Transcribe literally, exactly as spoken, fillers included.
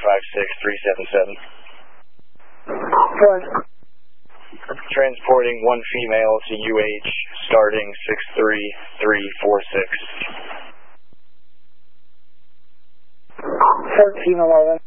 five six three seven seven. Good. Transporting one female to U H, starting six three three four six. fourteen eleven.